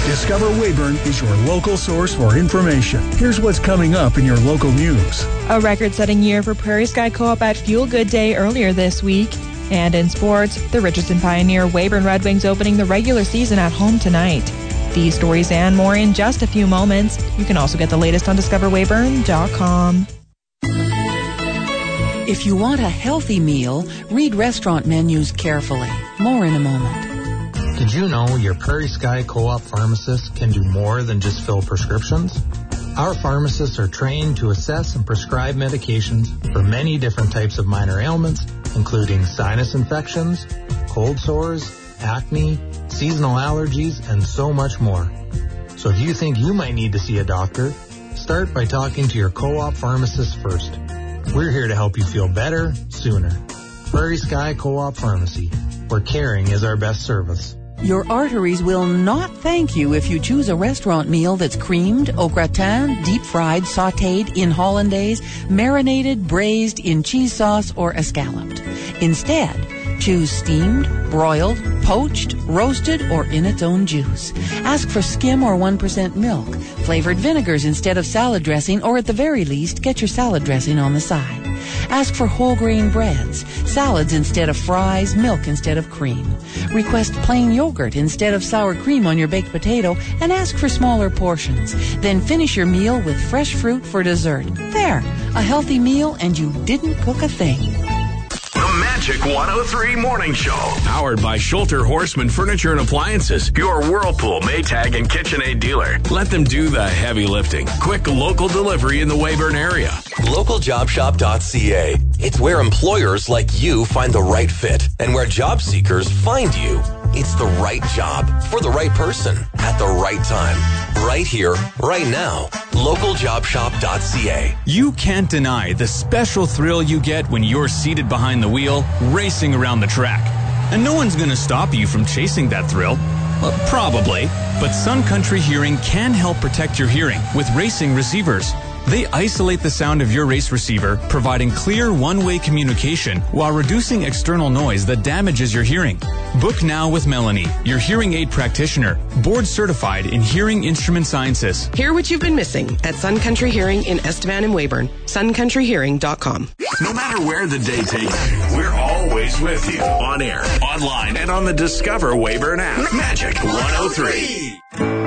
Discover Weyburn is your local source for information. Here's what's coming up in your local news. A record-setting year for Prairie Sky Co-op at Fuel Good Day earlier this week. And in sports, the Richardson Pioneer Weyburn Red Wings opening the regular season at home tonight. These stories and more in just a few moments. You can also get the latest on discoverweyburn.com. If you want a healthy meal, read restaurant menus carefully. More in a moment. Did you know your Prairie Sky Co-op pharmacists can do more than just fill prescriptions? Our pharmacists are trained to assess and prescribe medications for many different types of minor ailments, including sinus infections, cold sores, acne, seasonal allergies, and so much more. So if you think you might need to see a doctor, start by talking to your co-op pharmacist first. We're here to help you feel better sooner. Prairie Sky Co-op Pharmacy, where caring is our best service. Your arteries will not thank you if you choose a restaurant meal that's creamed, au gratin, deep-fried, sautéed, in hollandaise, marinated, braised, in cheese sauce, or escalloped. Instead, choose steamed, broiled, poached, roasted, or in its own juice. Ask for skim or 1% milk, flavored vinegars instead of salad dressing, or at the very least, get your salad dressing on the side. Ask for whole grain breads, salads instead of fries, milk instead of cream. Request plain yogurt instead of sour cream on your baked potato, and ask for smaller portions. Then finish your meal with fresh fruit for dessert. There, a healthy meal and you didn't cook a thing. The Magic 103 Morning Show. Powered by Schulter Horseman Furniture and Appliances, your Whirlpool, Maytag, and KitchenAid dealer. Let them do the heavy lifting. Quick local delivery in the Weyburn area. LocalJobShop.ca. It's where employers like you find the right fit and where job seekers find you. It's the right job for the right person at the right time. Right here, right now. LocalJobShop.ca. You can't deny the special thrill you get when you're seated behind the wheel, racing around the track. And no one's going to stop you from chasing that thrill. Well, probably. But Sun Country Hearing can help protect your hearing with racing receivers. They isolate the sound of your race receiver, providing clear one-way communication while reducing external noise that damages your hearing. Book now with Melanie, your hearing aid practitioner, board certified in hearing instrument sciences. Hear what you've been missing at Sun Country Hearing in Estevan and Weyburn. suncountryhearing.com. No matter where the day takes you, we're always with you. On air, online, and on the Discover Weyburn app. Magic 103.